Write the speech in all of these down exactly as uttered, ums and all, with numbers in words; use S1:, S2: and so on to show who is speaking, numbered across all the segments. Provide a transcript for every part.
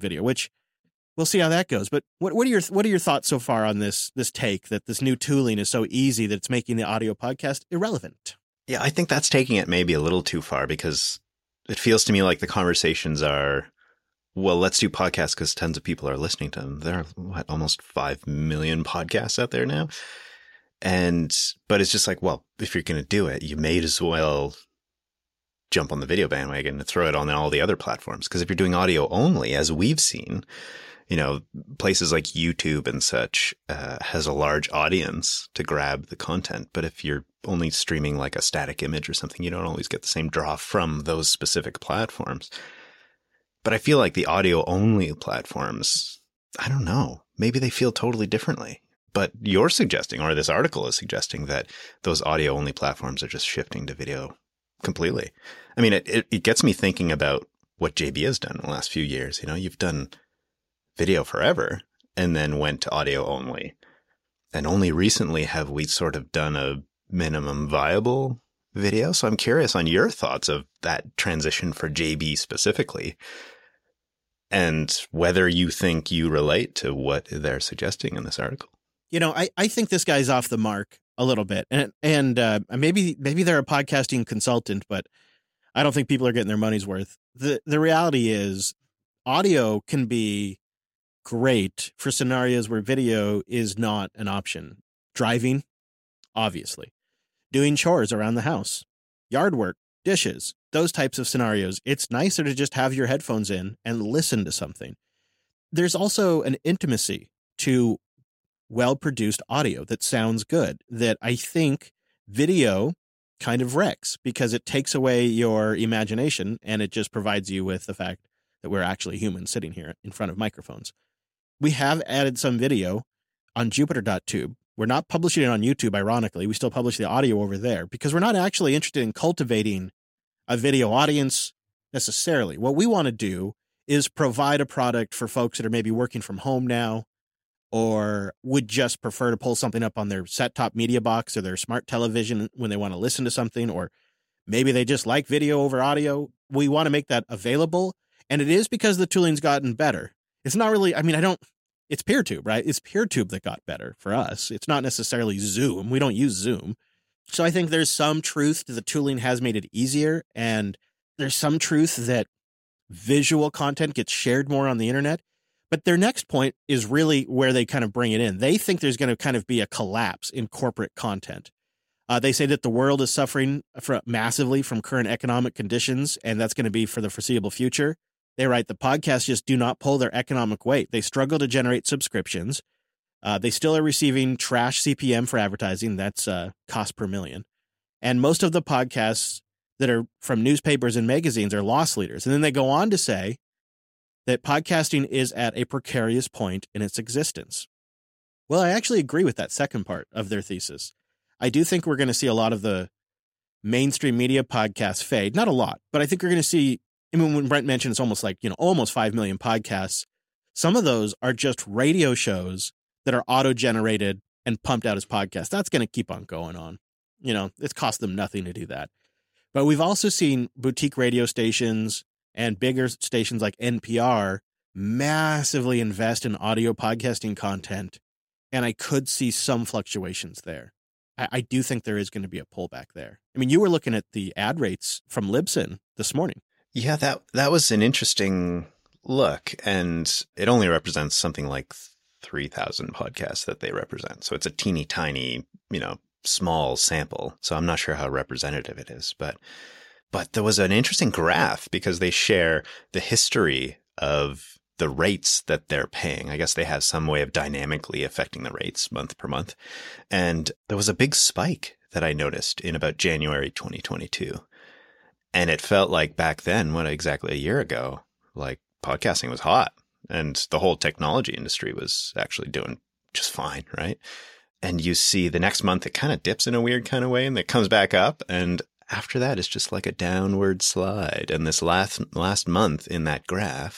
S1: video, which we'll see how that goes. But what, what are your what are your thoughts so far on this this take that this new tooling is so easy that it's making the audio podcast irrelevant?
S2: Yeah, I think that's taking it maybe a little too far, because it feels to me like the conversations are, well, let's do podcasts because tons of people are listening to them. There are what, almost five million podcasts out there now. And, but it's just like, well, if you're going to do it, you may as well jump on the video bandwagon and throw it on all the other platforms. Because if you're doing audio only, as we've seen, you know, places like YouTube and such uh, has a large audience to grab the content. But if you're only streaming like a static image or something, you don't always get the same draw from those specific platforms. But I feel like the audio only platforms, I don't know, maybe they feel totally differently. But you're suggesting, or this article is suggesting, that those audio only platforms are just shifting to video completely. I mean, it, it, it gets me thinking about what J B has done in the last few years. You know, you've done video forever and then went to audio only. And only recently have we sort of done a minimum viable video. So I'm curious on your thoughts of that transition for J B specifically, and whether you think you relate to what they're suggesting in this article.
S1: You know, I, I think this guy's off the mark a little bit, and and uh, maybe maybe they're a podcasting consultant, but I don't think people are getting their money's worth. The the reality is audio can be great for scenarios where video is not an option. Driving, obviously. Doing chores around the house, yard work, dishes, those types of scenarios. It's nicer to just have your headphones in and listen to something. There's also an intimacy to well-produced audio that sounds good that I think video kind of wrecks, because it takes away your imagination and it just provides you with the fact that we're actually humans sitting here in front of microphones. We have added some video on Jupiter dot tube. We're not publishing it on YouTube, ironically. We still publish the audio over there because we're not actually interested in cultivating a video audience necessarily. What we want to do is provide a product for folks that are maybe working from home now, or would just prefer to pull something up on their set-top media box or their smart television when they want to listen to something, or maybe they just like video over audio. We want to make that available, and it is because the tooling's gotten better. It's not really, I mean, I don't, it's PeerTube, right? It's PeerTube that got better for us. It's not necessarily Zoom. We don't use Zoom. So I think there's some truth to the tooling has made it easier, and there's some truth that visual content gets shared more on the internet. But their next point is really where they kind of bring it in. They think there's going to kind of be a collapse in corporate content. Uh, they say that the world is suffering from, massively from current economic conditions, and that's going to be for the foreseeable future. They write, the podcasts just do not pull their economic weight. They struggle to generate subscriptions. Uh, they still are receiving trash C P M for advertising. That's uh, cost per million. And most of the podcasts that are from newspapers and magazines are loss leaders. And then they go on to say that podcasting is at a precarious point in its existence. Well, I actually agree with that second part of their thesis. I do think we're going to see a lot of the mainstream media podcasts fade. Not a lot, but I think we're going to see, I mean, when Brent mentioned it's almost like, you know, almost five million podcasts, some of those are just radio shows that are auto-generated and pumped out as podcasts. That's going to keep on going on. You know, it's cost them nothing to do that. But we've also seen boutique radio stations and bigger stations like N P R massively invest in audio podcasting content. And I could see some fluctuations there. I, I do think there is going to be a pullback there. I mean, you were looking at the ad rates from Libsyn this morning.
S2: Yeah, that that was an interesting look. And it only represents something like three thousand podcasts that they represent. So it's a teeny tiny, you know, small sample. So I'm not sure how representative it is. But But there was an interesting graph because they share the history of the rates that they're paying. I guess they have some way of dynamically affecting the rates month per month. And there was a big spike that I noticed in about January twenty twenty-two. And it felt like back then, what, exactly a year ago, like podcasting was hot and the whole technology industry was actually doing just fine, right? And you see the next month, it kind of dips in a weird kind of way and it comes back up. And after that, it's just like a downward slide. And this last last month in that graph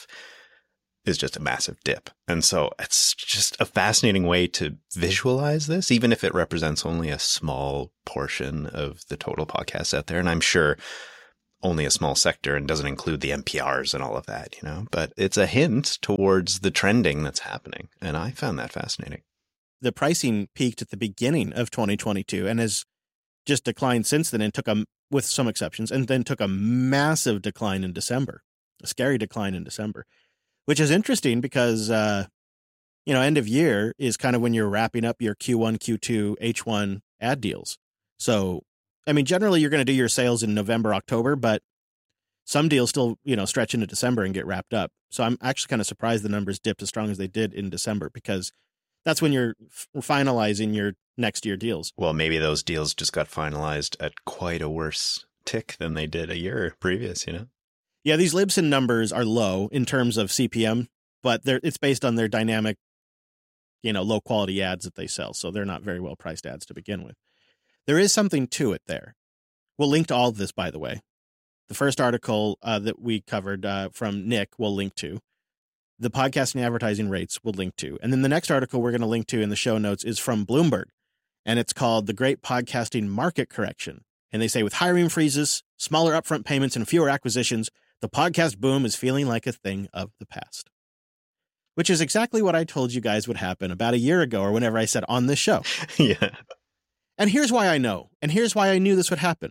S2: is just a massive dip. And so it's just a fascinating way to visualize this, even if it represents only a small portion of the total podcasts out there. And I'm sure only a small sector and doesn't include the N P Rs and all of that, you know, but it's a hint towards the trending that's happening. And I found that fascinating.
S1: The pricing peaked at the beginning of twenty twenty-two and has just declined since then and took a, with some exceptions, and then took a massive decline in December, a scary decline in December, which is interesting because, uh, you know, end of year is kind of when you're wrapping up your Q one, Q two, H one ad deals. So, I mean, generally you're going to do your sales in November, October, but some deals still, you know, stretch into December and get wrapped up. So I'm actually kind of surprised the numbers dipped as strong as they did in December, because that's when you're f- finalizing your next year deals.
S2: Well, maybe those deals just got finalized at quite a worse tick than they did a year previous, you know?
S1: Yeah, these Libsyn numbers are low in terms of C P M, but they're, it's based on their dynamic, you know, low quality ads that they sell. So they're not very well priced ads to begin with. There is something to it there. We'll link to all of this, by the way. The first article uh, that we covered uh, from Nick, we'll link to. The podcasting advertising rates we'll link to. And then the next article we're going to link to in the show notes is from Bloomberg. And it's called The Great Podcasting Market Correction. And they say, with hiring freezes, smaller upfront payments, and fewer acquisitions, the podcast boom is feeling like a thing of the past. Which is exactly what I told you guys would happen about a year ago, or whenever I said on this show.
S2: Yeah.
S1: And here's why I know. And here's why I knew this would happen.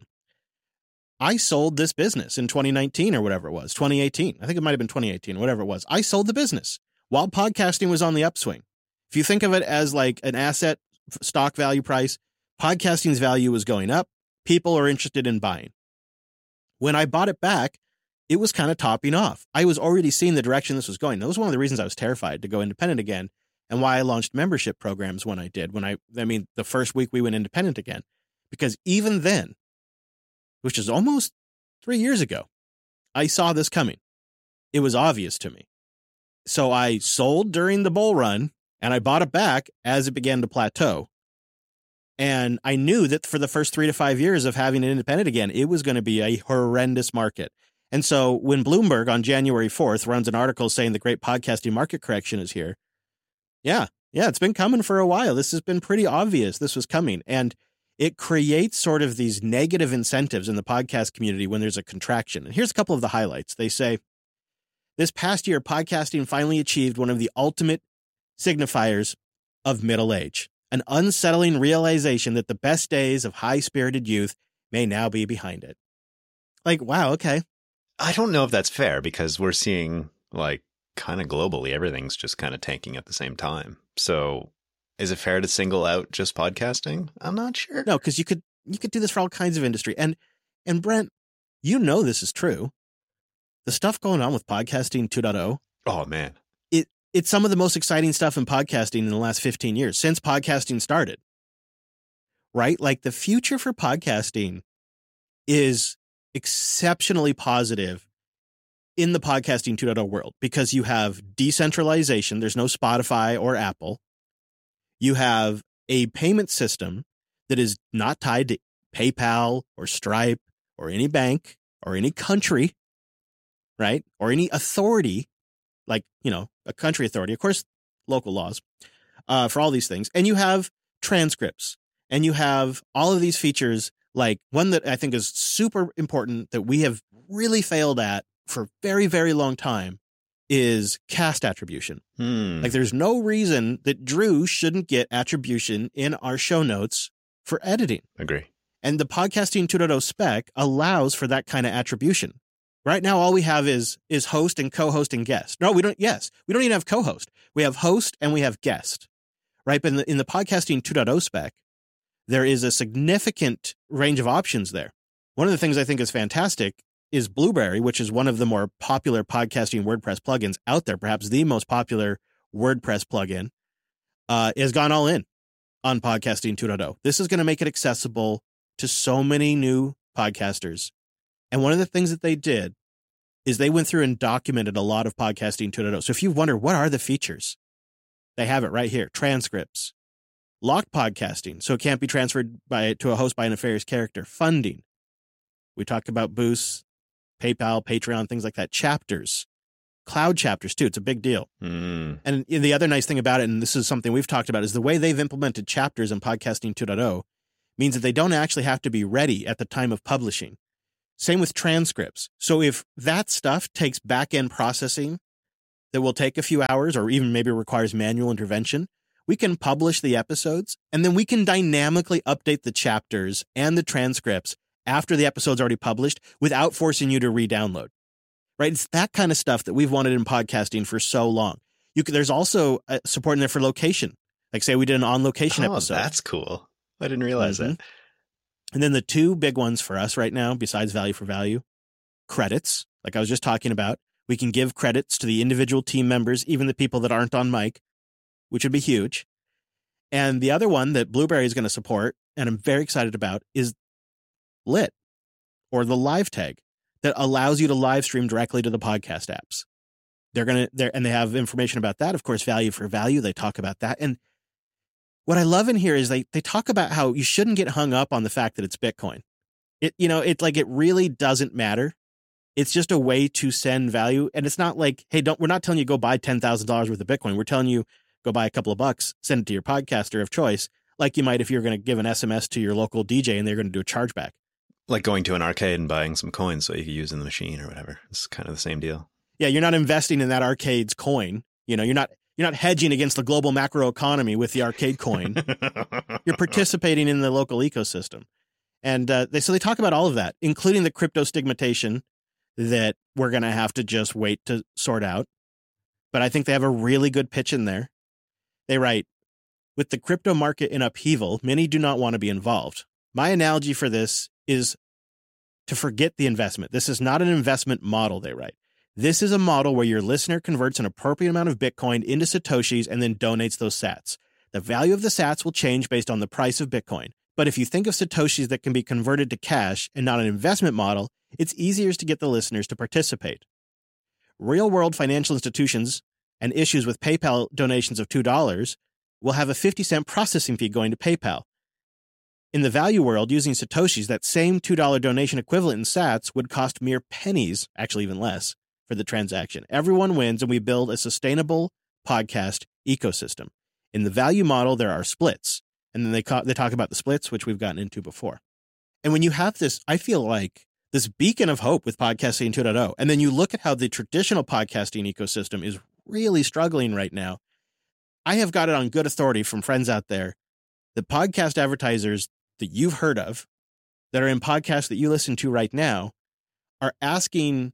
S1: I sold this business in twenty nineteen or whatever it was, twenty eighteen. I think it might have been twenty eighteen, whatever it was. I sold the business while podcasting was on the upswing. If you think of it as like an asset stock value price, podcasting's value was going up. People are interested in buying. When I bought it back, it was kind of topping off. I was already seeing the direction this was going. That was one of the reasons I was terrified to go independent again, and why I launched membership programs when I did. When I, I mean, the first week we went independent again, because even then, which is almost three years ago, I saw this coming. It was obvious to me. So I sold during the bull run, and I bought it back as it began to plateau. And I knew that for the first three to five years of having it independent again, it was going to be a horrendous market. And so when Bloomberg on January fourth runs an article saying the great podcasting market correction is here, yeah, yeah, it's been coming for a while. This has been pretty obvious this was coming. And it creates sort of these negative incentives in the podcast community when there's a contraction. And here's a couple of the highlights. They say, this past year, podcasting finally achieved one of the ultimate signifiers of middle age, an unsettling realization that the best days of high-spirited youth may now be behind it. Like, wow, okay.
S2: I don't know if that's fair, because we're seeing, like, kind of globally, everything's just kind of tanking at the same time. So is it fair to single out just podcasting? I'm not sure.
S1: No, because you could you could do this for all kinds of industry. And and Brent, you know this is true. The stuff going on with podcasting two point oh.
S2: Oh, man.
S1: It it's some of the most exciting stuff in podcasting in the last fifteen years, since podcasting started. Right? Like, the future for podcasting is exceptionally positive in the podcasting two point oh world, because you have decentralization. There's no Spotify or Apple. You have a payment system that is not tied to PayPal or Stripe or any bank or any country, right? Or any authority, like, you know, a country authority, of course, local laws uh, for all these things. And you have transcripts, and you have all of these features, like one that I think is super important that we have really failed at for a very, very long time is cast attribution.
S2: Hmm.
S1: Like, there's no reason that Drew shouldn't get attribution in our show notes for editing.
S2: Agree.
S1: And the podcasting two point oh spec allows for that kind of attribution. Right now, all we have is is host and co-host and guest. No, we don't. Yes, we don't even have co-host. We have host and we have guest. Right, but in the, in the podcasting two point oh spec, there is a significant range of options there. One of the things I think is fantastic is Blueberry, which is one of the more popular podcasting WordPress plugins out there, perhaps the most popular WordPress plugin, uh, has gone all in on podcasting two point oh. This is going to make it accessible to so many new podcasters. And one of the things that they did is they went through and documented a lot of podcasting two point oh. So if you wonder, what are the features? They have it right here. Transcripts, locked podcasting, so it can't be transferred by to a host by a nefarious character. Funding. We talked about boosts, PayPal, Patreon, things like that. Chapters, cloud chapters too. It's a big deal.
S2: Mm.
S1: And the other nice thing about it, and this is something we've talked about, is the way they've implemented chapters in podcasting two point oh means that they don't actually have to be ready at the time of publishing. Same with transcripts. So if that stuff takes back-end processing that will take a few hours or even maybe requires manual intervention, we can publish the episodes and then we can dynamically update the chapters and the transcripts after the episode's already published without forcing you to re-download. Right? It's that kind of stuff that we've wanted in podcasting for so long. You could, there's also uh, support in there for location. Like say we did an on-location
S2: oh,
S1: episode.
S2: That's cool. I didn't realize mm-hmm. that.
S1: And then the two big ones for us right now, besides value for value, credits, like I was just talking about. We can give credits to the individual team members, even the people that aren't on mic, which would be huge. And the other one that Blueberry is going to support, and I'm very excited about, is Lit, or the live tag that allows you to live stream directly to the podcast apps. They're going to, they're, and they have information about that. Of course, value for value. They talk about that. And what I love in here is they, they talk about how you shouldn't get hung up on the fact that it's Bitcoin. It, you know, it's like, it really doesn't matter. It's just a way to send value. And it's not like, hey, don't, we're not telling you go buy ten thousand dollars worth of Bitcoin. We're telling you go buy a couple of bucks, send it to your podcaster of choice, like you might if you're going to give an S M S to your local D J and they're going to do a chargeback.
S2: Like going to an arcade and buying some coins so you can use in the machine or whatever. It's kind of the same deal.
S1: Yeah, you're not investing in that arcade's coin. You know, you're not you're not hedging against the global macro economy with the arcade coin. You're participating in the local ecosystem. And uh, they so they talk about all of that, including the crypto stigmatization that we're going to have to just wait to sort out. But I think they have a really good pitch in there. They write, with the crypto market in upheaval, many do not want to be involved. My analogy for this is to forget the investment. This is not an investment model, they write. This is a model where your listener converts an appropriate amount of Bitcoin into Satoshis and then donates those sats. The value of the sats will change based on the price of Bitcoin. But if you think of Satoshis that can be converted to cash and not an investment model, it's easier to get the listeners to participate. Real-world financial institutions and issues with PayPal donations of two dollars will have a fifty cent processing fee going to PayPal. In the value world, using Satoshis, that same two dollars donation equivalent in sats would cost mere pennies, actually even less, for the transaction. Everyone wins, and we build a sustainable podcast ecosystem. In the value model, there are splits, and then they, ca- they talk about the splits, which we've gotten into before. And when you have this, I feel like this beacon of hope with podcasting two point oh, and then you look at how the traditional podcasting ecosystem is really struggling right now. I have got it on good authority from friends out there. The podcast advertisers that you've heard of that are in podcasts that you listen to right now are asking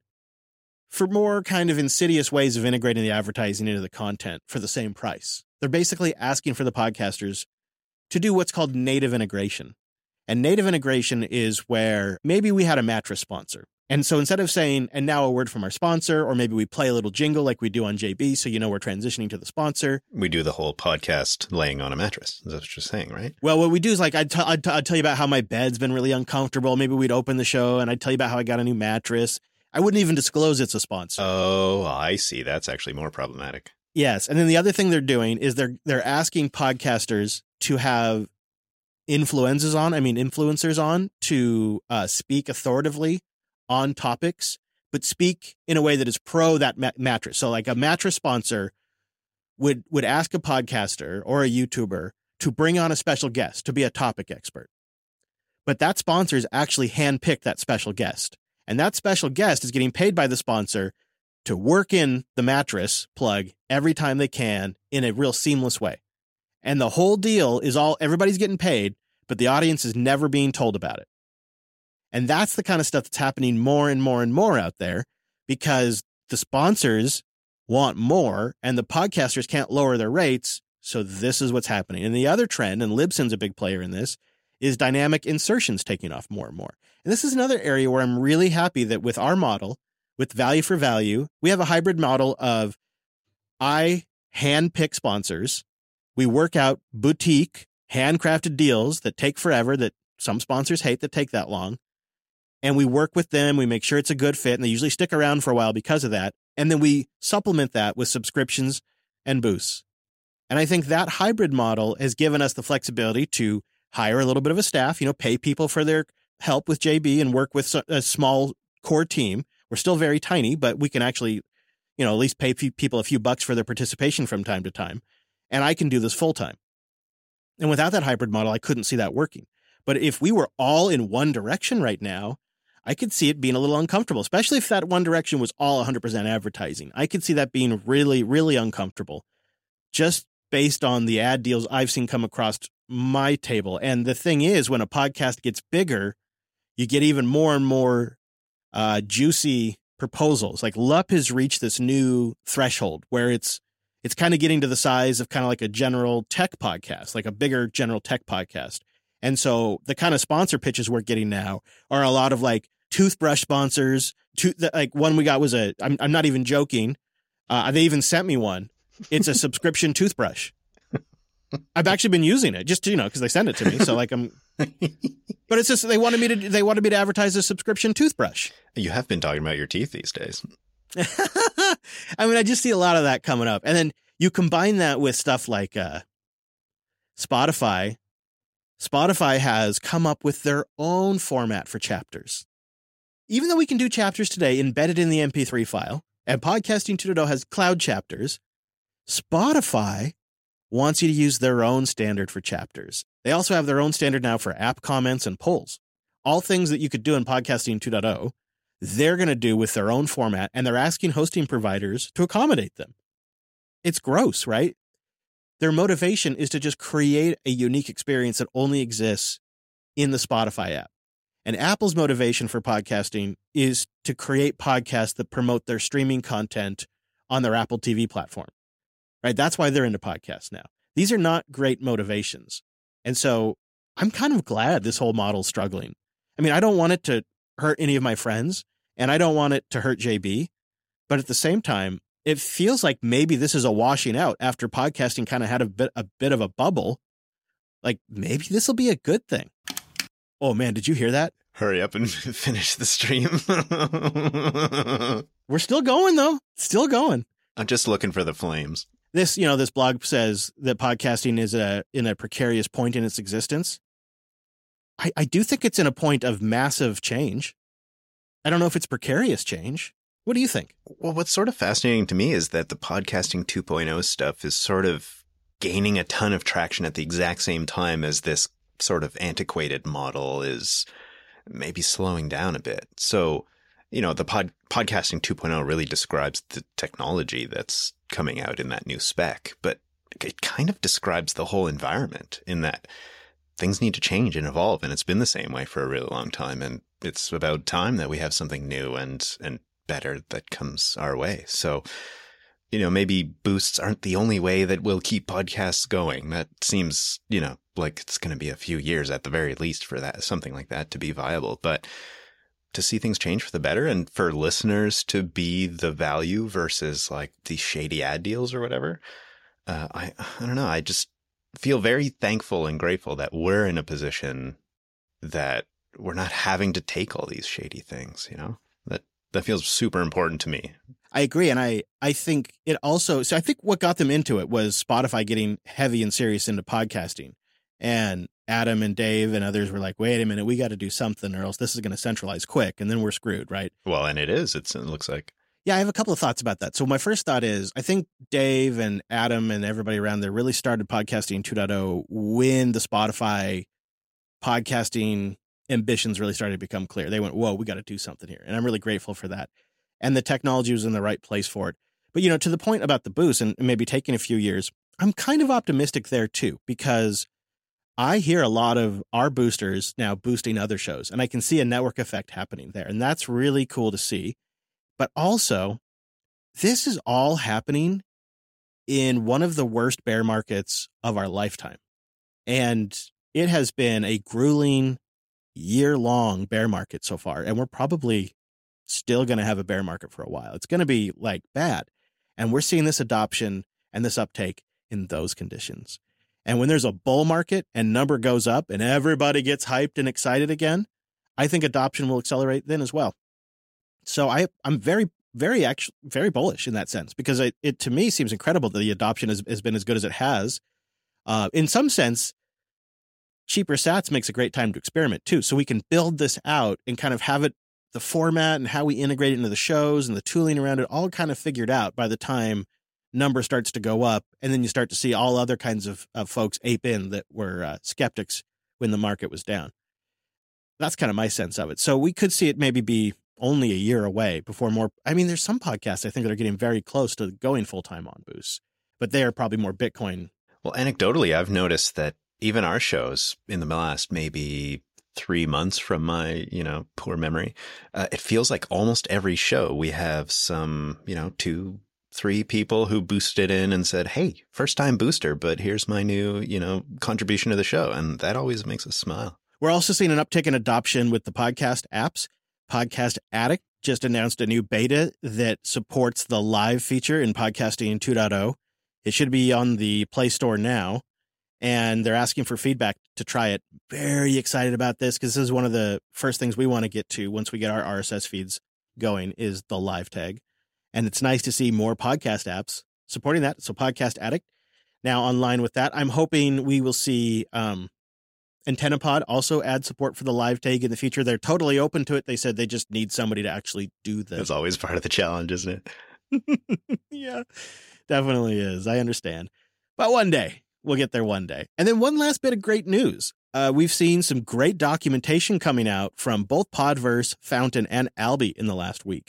S1: for more kind of insidious ways of integrating the advertising into the content for the same price. They're basically asking for the podcasters to do what's called native integration. And native integration is where maybe we had a mattress sponsor. And so instead of saying, and now a word from our sponsor, or maybe we play a little jingle like we do on J B, so you know we're transitioning to the sponsor.
S2: We do the whole podcast laying on a mattress. That's what you're saying, right?
S1: Well, what we do is like, I'd, t- I'd, t- I'd tell you about how my bed's been really uncomfortable. Maybe we'd open the show and I'd tell you about how I got a new mattress. I wouldn't even disclose it's a sponsor.
S2: Oh, I see. That's actually more problematic.
S1: Yes. And then the other thing they're doing is they're they're asking podcasters to have influencers on, I mean, influencers on to uh, speak authoritatively on topics, but speak in a way that is pro that ma- mattress. So like a mattress sponsor would, would ask a podcaster or a YouTuber to bring on a special guest to be a topic expert. But that sponsors actually handpick that special guest. And that special guest is getting paid by the sponsor to work in the mattress plug every time they can in a real seamless way. And the whole deal is all, everybody's getting paid, but the audience is never being told about it. And that's the kind of stuff that's happening more and more and more out there because the sponsors want more and the podcasters can't lower their rates. So this is what's happening. And the other trend, and Libsyn's a big player in this, is dynamic insertions taking off more and more. And this is another area where I'm really happy that with our model, with value for value, we have a hybrid model of I handpick sponsors. We work out boutique, handcrafted deals that take forever, that some sponsors hate that take that long. And we work with them. We make sure it's a good fit. And they usually stick around for a while because of that. And then we supplement that with subscriptions and boosts. And I think that hybrid model has given us the flexibility to hire a little bit of a staff, you know, pay people for their help with J B and work with a small core team. We're still very tiny, but we can actually, you know, at least pay people a few bucks for their participation from time to time. And I can do this full time. And without that hybrid model, I couldn't see that working. But if we were all in one direction right now, I could see it being a little uncomfortable, especially if that one direction was all one hundred percent advertising. I could see that being really, really uncomfortable just based on the ad deals I've seen come across my table. And the thing is, when a podcast gets bigger, you get even more and more uh, juicy proposals. Like L U P has reached this new threshold where it's it's kind of getting to the size of kind of like a general tech podcast, like a bigger general tech podcast. And so the kind of sponsor pitches we're getting now are a lot of like toothbrush sponsors. To, like one we got was a, I'm, I'm not even joking. Uh, they even sent me one. It's a subscription toothbrush. I've actually been using it just to, you know, because they send it to me. So like I'm, but it's just, they wanted me to, they wanted me to advertise a subscription toothbrush.
S2: You have been talking about your teeth these days.
S1: I mean, I just see a lot of that coming up. And then you combine that with stuff like uh, Spotify. Spotify has come up with their own format for chapters. Even though we can do chapters today embedded in the M P three file, and Podcasting two point oh has cloud chapters, Spotify wants you to use their own standard for chapters. They also have their own standard now for app comments and polls. All things that you could do in Podcasting two point oh, they're going to do with their own format, and they're asking hosting providers to accommodate them. It's gross, right? Their motivation is to just create a unique experience that only exists in the Spotify app. And Apple's motivation for podcasting is to create podcasts that promote their streaming content on their Apple T V platform, right? That's why they're into podcasts now. These are not great motivations. And so I'm kind of glad this whole model's struggling. I mean, I don't want it to hurt any of my friends, and I don't want it to hurt J B. But at the same time, it feels like maybe this is a washing out after podcasting kind of had a bit, a bit of a bubble. Like maybe this will be a good thing. Oh man, did you hear that?
S2: Hurry up and finish the stream.
S1: We're still going though. Still going.
S2: I'm just looking for the flames.
S1: This, you know, this blog says that podcasting is a, in a precarious point in its existence. I, I do think it's in a point of massive change. I don't know if it's precarious change. What do you think?
S2: Well, what's sort of fascinating to me is that the Podcasting two point oh stuff is sort of gaining a ton of traction at the exact same time as this sort of antiquated model is maybe slowing down a bit. So, you know, the pod, Podcasting two point oh really describes the technology that's coming out in that new spec, but it kind of describes the whole environment in that things need to change and evolve, and it's been the same way for a really long time, and it's about time that we have something new and and better that comes our way. So, you know, maybe boosts aren't the only way that will keep podcasts going. That seems, you know, like it's going to be a few years at the very least for that, something like that to be viable. But to see things change for the better and for listeners to be the value versus like these shady ad deals or whatever, uh, I, I don't know. I just feel very thankful and grateful that we're in a position that we're not having to take all these shady things, you know, that That feels super important to me.
S1: I agree. And I, I think it also, so I think what got them into it was Spotify getting heavy and serious into podcasting. And Adam and Dave and others were like, wait a minute, we got to do something or else this is going to centralize quick. And then we're screwed, right?
S2: Well, and it is, it's, it looks like.
S1: Yeah, I have a couple of thoughts about that. So my first thought is, I think Dave and Adam and everybody around there really started Podcasting two point oh when the Spotify podcasting ambitions really started to become clear. They went, whoa, we got to do something here. And I'm really grateful for that. And the technology was in the right place for it. But, you know, to the point about the boost and maybe taking a few years, I'm kind of optimistic there too, because I hear a lot of our boosters now boosting other shows, and I can see a network effect happening there. And that's really cool to see. But also, this is all happening in one of the worst bear markets of our lifetime. And it has been a grueling year-long bear market so far. And we're probably still going to have a bear market for a while. It's going to be like bad. And we're seeing this adoption and this uptake in those conditions. And when there's a bull market and number goes up and everybody gets hyped and excited again, I think adoption will accelerate then as well. So I, I'm very, very, actually, very bullish in that sense, because it, it to me seems incredible that the adoption has, has been as good as it has. Uh, in some sense, Cheaper Sats makes a great time to experiment too. So we can build this out and kind of have it, the format and how we integrate it into the shows and the tooling around it all kind of figured out by the time number starts to go up. And then you start to see all other kinds of, of folks ape in that were uh, skeptics when the market was down. That's kind of my sense of it. So we could see it maybe be only a year away before more. I mean, there's some podcasts I think that are getting very close to going full time on Boost, but they are probably more Bitcoin.
S2: Well, anecdotally, I've noticed that even our shows in the last maybe three months from my, you know, poor memory, uh, it feels like almost every show we have some, you know, two, three people who boosted in and said, hey, first time booster, but here's my new, you know, contribution to the show. And that always makes us smile.
S1: We're also seeing an uptick in adoption with the podcast apps. Podcast Addict just announced a new beta that supports the live feature in Podcasting two point oh. It should be on the Play Store now, and they're asking for feedback to try it. Very excited about this because this is one of the first things we want to get to once we get our R S S feeds going is the live tag. And it's nice to see more podcast apps supporting that. So Podcast Addict now online with that. I'm hoping we will see um, AntennaPod also add support for the live tag in the future. They're totally open to it. They said they just need somebody to actually do this.
S2: It's always part of the challenge, isn't
S1: it? Yeah, definitely is. I understand. But one day, we'll get there one day. And then one last bit of great news. Uh, we've seen some great documentation coming out from both Podverse, Fountain, and Alby in the last week,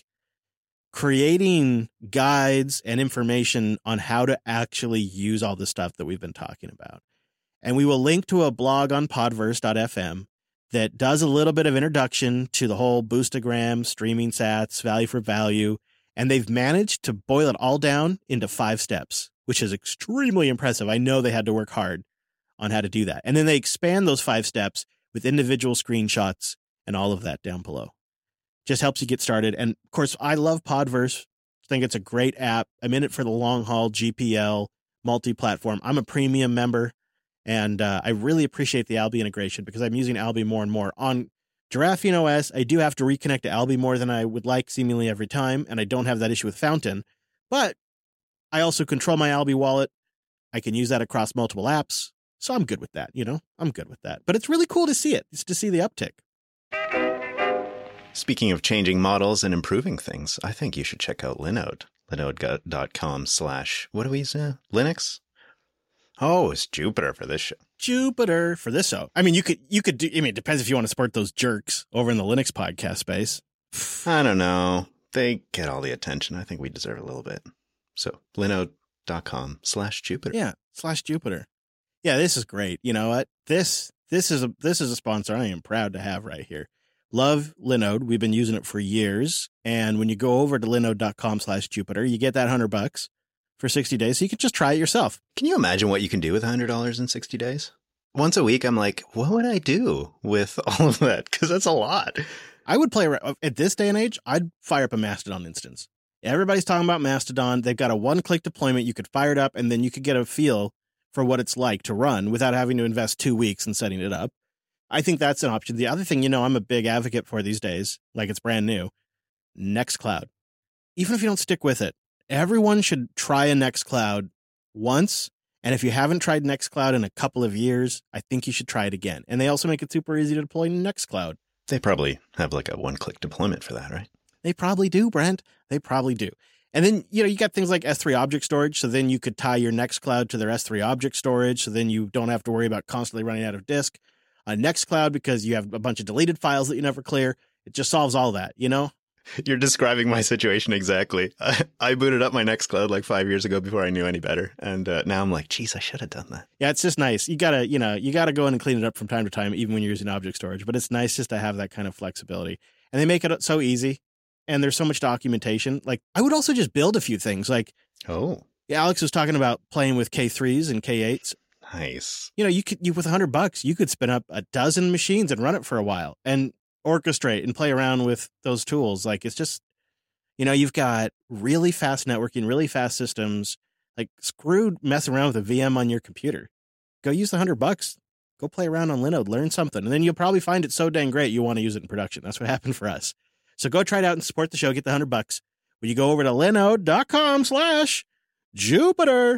S1: creating guides and information on how to actually use all the stuff that we've been talking about. And we will link to a blog on podverse dot f m that does a little bit of introduction to the whole Boostagram, streaming sats, value for value. And they've managed to boil it all down into five steps, which is extremely impressive. I know they had to work hard on how to do that. And then they expand those five steps with individual screenshots and all of that down below. Just helps you get started. And of course, I love Podverse. I think it's a great app. I'm in it for the long haul, G P L, multi-platform. I'm a premium member. And uh, I really appreciate the Alby integration because I'm using Alby more and more. On Giraffing O S, I do have to reconnect to Alby more than I would like seemingly every time, and I don't have that issue with Fountain. But I also control my Alby wallet. I can use that across multiple apps, so I'm good with that, you know? I'm good with that. But it's really cool to see it. It's to see the uptick.
S2: Speaking of changing models and improving things, I think you should check out Linode. Linode dot com slash, what do we say? Linux? Oh, it's Jupiter for this show.
S1: Jupiter for this show. I mean, you could, you could do, I mean, it depends if you want to support those jerks over in the Linux podcast space.
S2: I don't know. They get all the attention. I think we deserve a little bit. So, Linode dot com slash Jupiter.
S1: Yeah, slash Jupiter. Yeah, this is great. You know what? This, this is a, this is a sponsor I am proud to have right here. Love Linode. We've been using it for years. And when you go over to Linode dot com slash Jupiter, you get that hundred bucks. For sixty days, so you can just try it yourself.
S2: Can you imagine what you can do with one hundred dollars in sixty days? Once a week, I'm like, what would I do with all of that? Because that's a lot.
S1: I would play, at this day and age, I'd fire up a Mastodon instance. Everybody's talking about Mastodon. They've got a one-click deployment. You could fire it up, and then you could get a feel for what it's like to run without having to invest two weeks in setting it up. I think that's an option. The other thing, you know, I'm a big advocate for these days, like it's brand new, Nextcloud. Even if you don't stick with it, everyone should try a Nextcloud once. And if you haven't tried Nextcloud in a couple of years, I think you should try it again. And they also make it super easy to deploy Nextcloud.
S2: They probably have like a one-click deployment for that, right?
S1: They probably do, Brent. They probably do. And then, you know, you got things like S three object storage. So then you could tie your Nextcloud to their S three object storage. So then you don't have to worry about constantly running out of disk on Nextcloud because you have a bunch of deleted files that you never clear. It just solves all that, you know?
S2: You're describing my situation exactly. I, I booted up my Nextcloud like five years ago before I knew any better. And uh, now I'm like, geez, I should have done that.
S1: Yeah, it's just nice. You got to, you know, you got to go in and clean it up from time to time, even when you're using object storage. But it's nice just to have that kind of flexibility. And they make it so easy. And there's so much documentation. Like, I would also just build a few things. Like,
S2: oh,
S1: Alex was talking about playing with K threes and K eights.
S2: Nice.
S1: You know, you could, you with a hundred bucks, you could spin up a dozen machines and run it for a while and orchestrate and play around with those tools. Like, it's just, you know, you've got really fast networking, really fast systems. Like, screw messing around with a V M on your computer. Go use the hundred bucks. Go play around on Linode, learn something. And then you'll probably find it so dang great you want to use it in production. That's what happened for us. So go try it out and support the show. Get the hundred bucks. When you go over to Linode dot com slash Jupiter.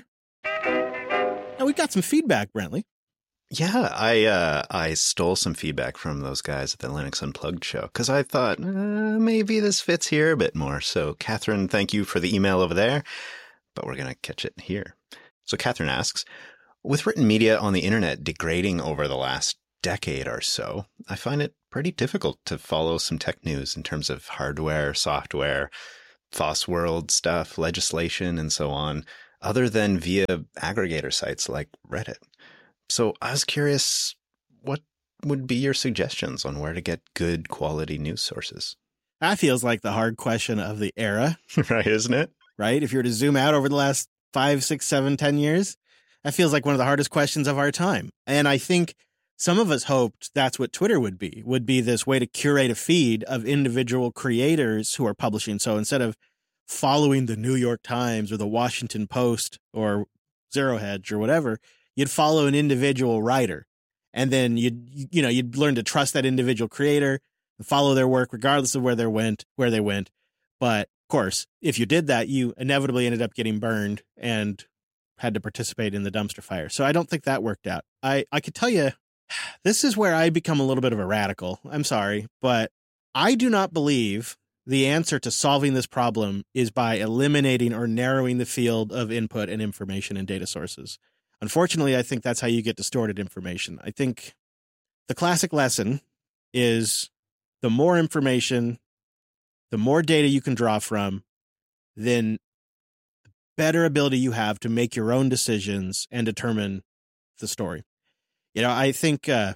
S1: Now, we've got some feedback, Brentley.
S2: Yeah, I uh, I stole some feedback from those guys at the Linux Unplugged show because I thought uh, maybe this fits here a bit more. So, Catherine, thank you for the email over there, but we're going to catch it here. So, Catherine asks, with written media on the internet degrading over the last decade or so, I find it pretty difficult to follow some tech news in terms of hardware, software, FOSS world stuff, legislation, and so on, other than via aggregator sites like Reddit. So I was curious, what would be your suggestions on where to get good quality news sources?
S1: That feels like the hard question of the era.
S2: Right, isn't it?
S1: Right? If you were to zoom out over the last five, six, seven, ten years, that feels like one of the hardest questions of our time. And I think some of us hoped that's what Twitter would be, would be this way to curate a feed of individual creators who are publishing. So instead of following the New York Times or the Washington Post or Zero Hedge or whatever, you'd follow an individual writer. And then you'd, you know, you'd learn to trust that individual creator and follow their work regardless of where they went, where they went. But of course, if you did that, you inevitably ended up getting burned and had to participate in the dumpster fire. So I don't think that worked out. I, I could tell you, this is where I become a little bit of a radical. I'm sorry, but I do not believe the answer to solving this problem is by eliminating or narrowing the field of input and information and data sources. Unfortunately, I think that's how you get distorted information. I think the classic lesson is the more information, the more data you can draw from, then the better ability you have to make your own decisions and determine the story. You know, I think uh,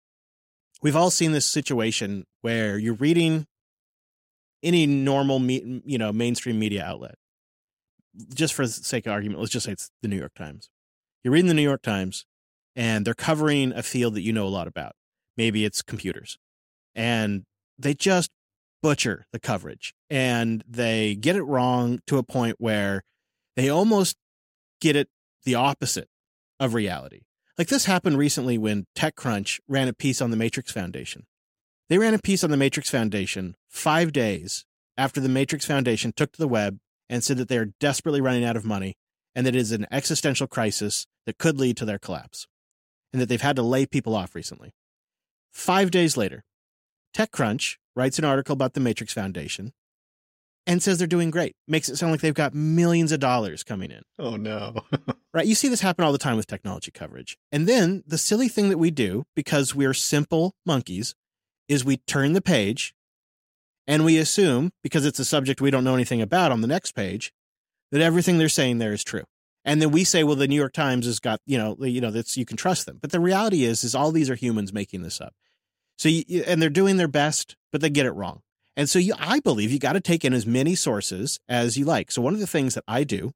S1: we've all seen this situation where you're reading any normal, me- you know, mainstream media outlet. Just for the sake of argument, let's just say it's the New York Times. You're reading the New York Times, and they're covering a field that you know a lot about. Maybe it's computers. And they just butcher the coverage. And they get it wrong to a point where they almost get it the opposite of reality. Like this happened recently when TechCrunch ran a piece on the Matrix Foundation. They ran a piece on the Matrix Foundation five days after the Matrix Foundation took to the web and said that they are desperately running out of money and that it is an existential crisis that could lead to their collapse and that they've had to lay people off recently. Five days later, TechCrunch writes an article about the Matrix Foundation and says they're doing great. Makes it sound like they've got millions of dollars coming in.
S2: Oh, no.
S1: Right? You see this happen all the time with technology coverage. And then the silly thing that we do, because we're simple monkeys, is we turn the page and we assume, because it's a subject we don't know anything about on the next page, that everything they're saying there is true. And then we say, well, the New York Times has got, you know, you know, that's, you can trust them. But the reality is, is all these are humans making this up. So, you, and they're doing their best, but they get it wrong. And so you, I believe you got to take in as many sources as you like. So one of the things that I do,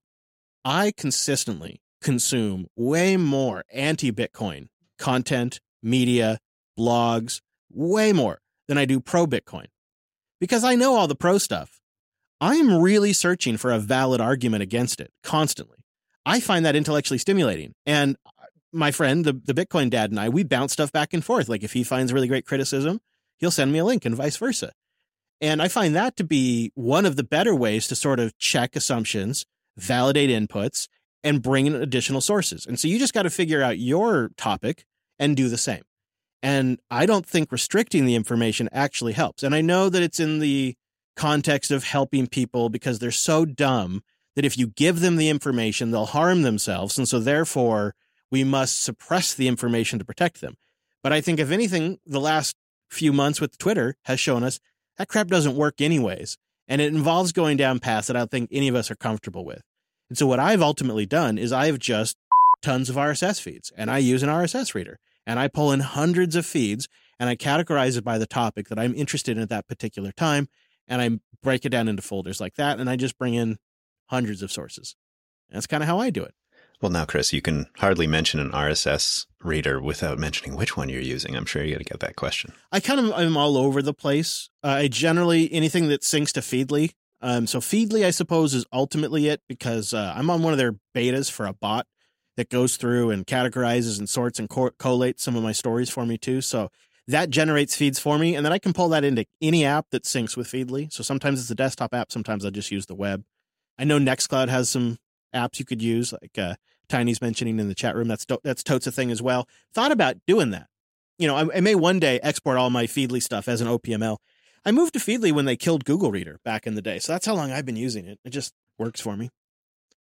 S1: I consistently consume way more anti-Bitcoin content, media, blogs, way more than I do pro-Bitcoin. Because I know all the pro stuff. I'm really searching for a valid argument against it constantly. I find that intellectually stimulating. And my friend, the, the Bitcoin dad, and I, we bounce stuff back and forth. Like if he finds really great criticism, he'll send me a link and vice versa. And I find that to be one of the better ways to sort of check assumptions, validate inputs, and bring in additional sources. And so you just got to figure out your topic and do the same. And I don't think restricting the information actually helps. And I know that it's in the context of helping people because they're so dumb that if you give them the information, they'll harm themselves. And so therefore, we must suppress the information to protect them. But I think if anything, the last few months with Twitter has shown us that crap doesn't work anyways. And it involves going down paths that I don't think any of us are comfortable with. And so what I've ultimately done is I've just tons of R S S feeds, and I use an R S S reader, and I pull in hundreds of feeds, and I categorize it by the topic that I'm interested in at that particular time, and I break it down into folders like that, and I just bring in hundreds of sources. And that's kind of how I do it.
S2: Well, now, Chris, you can hardly mention an R S S reader without mentioning which one you're using. I'm sure you're going to get that question.
S1: I kind of am all over the place. Uh, I generally, anything that syncs to Feedly. Um, so Feedly, I suppose, is ultimately it because uh, I'm on one of their betas for a bot that goes through and categorizes and sorts and co- collates some of my stories for me too. So that generates feeds for me. And then I can pull that into any app that syncs with Feedly. So sometimes it's a desktop app. Sometimes I just use the web. I know Nextcloud has some apps you could use, like uh, Tiny's mentioning in the chat room. That's that's totes a thing as well. Thought about doing that. You know, I, I may one day export all my Feedly stuff as an O P M L. I moved to Feedly when they killed Google Reader back in the day. So that's how long I've been using it. It just works for me.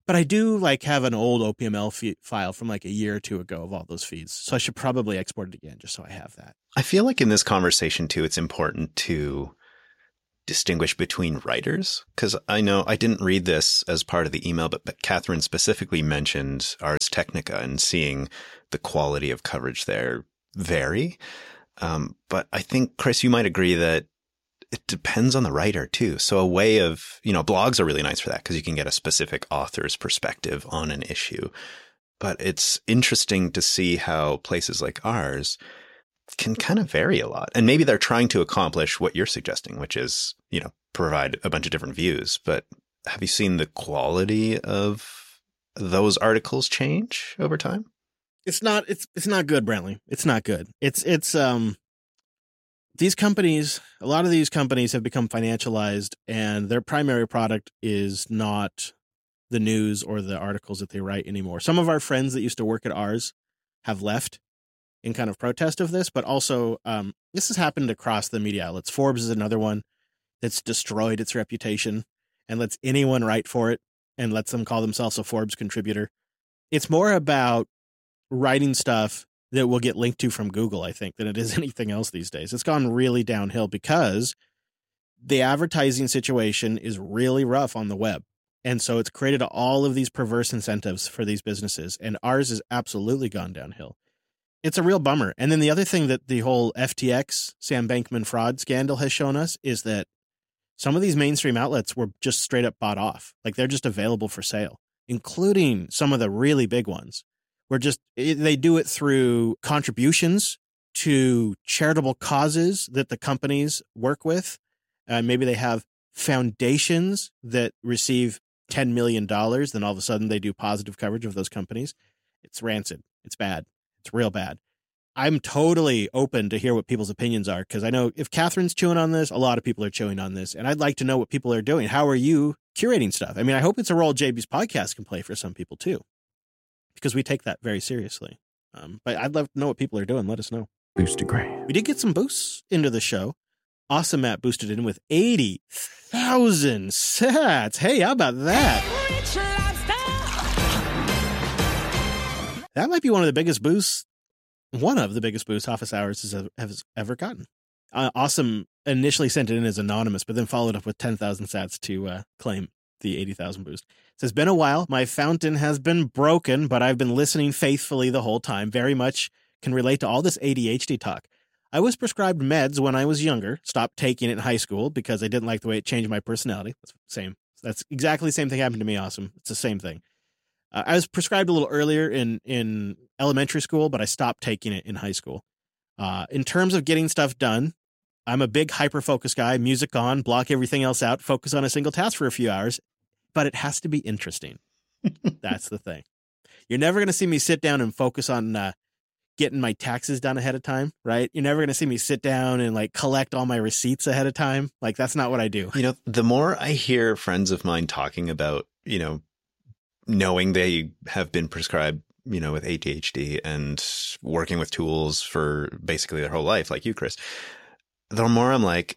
S1: But I do like have an old O P M L fe- file from like a year or two ago of all those feeds. So I should probably export it again just so I have that.
S2: I feel like in this conversation too, it's important to distinguish between writers, because I know I didn't read this as part of the email, but, but Catherine specifically mentioned Ars Technica and seeing the quality of coverage there vary. Um, but I think, Chris, you might agree that it depends on the writer too. So a way of, you know, blogs are really nice for that because you can get a specific author's perspective on an issue. But it's interesting to see how places like ours can kind of vary a lot. And maybe they're trying to accomplish what you're suggesting, which is, you know, provide a bunch of different views. But have you seen the quality of those articles change over time?
S1: It's not, it's, it's not good, Brantley. It's not good. It's, it's, um, these companies, a lot of these companies have become financialized and their primary product is not the news or the articles that they write anymore. Some of our friends that used to work at ours have left in kind of protest of this, but also um, this has happened across the media outlets. Forbes is another one that's destroyed its reputation and lets anyone write for it and lets them call themselves a Forbes contributor. It's more about writing stuff that will get linked to from Google, I think, than it is anything else these days. It's gone really downhill because the advertising situation is really rough on the web. And so it's created all of these perverse incentives for these businesses. And ours has absolutely gone downhill. It's a real bummer. And then the other thing that the whole F T X, Sam Bankman fraud scandal has shown us is that some of these mainstream outlets were just straight up bought off. Like they're just available for sale, including some of the really big ones. We're just, they do it through contributions to charitable causes that the companies work with. Uh, maybe they have foundations that receive ten million dollars. Then all of a sudden they do positive coverage of those companies. It's rancid. It's bad. It's real bad. I'm totally open to hear what people's opinions are because I know if Catherine's chewing on this, a lot of people are chewing on this. And I'd like to know what people are doing. How are you curating stuff? I mean, I hope it's a role J B's podcast can play for some people too, because we take that very seriously. Um, but I'd love to know what people are doing. Let us know.
S3: Booster Gray.
S1: We did get some boosts into the show. Awesome Matt boosted in with eighty thousand sats. Hey, how about that? That might be one of the biggest boosts, one of the biggest boosts Office Hours has, has ever gotten. Uh, awesome initially sent it in as anonymous, but then followed up with ten thousand sats to uh, claim the eighty thousand boost. It says, been a while. My fountain has been broken, but I've been listening faithfully the whole time. Very much can relate to all this A D H D talk. I was prescribed meds when I was younger, stopped taking it in high school because I didn't like the way it changed my personality. That's the same. That's exactly the same thing happened to me. Awesome. It's the same thing. Uh, I was prescribed a little earlier in, in elementary school, but I stopped taking it in high school. Uh, in terms of getting stuff done, I'm a big hyper-focus guy, music on, block everything else out, focus on a single task for a few hours, but it has to be interesting. That's the thing. You're never going to see me sit down and focus on uh, getting my taxes done ahead of time, right? You're never going to see me sit down and like collect all my receipts ahead of time. Like that's not what I do.
S2: You know, the more I hear friends of mine talking about, you know, knowing they have been prescribed, you know, with A D H D and working with tools for basically their whole life, like you, Chris, the more I'm like,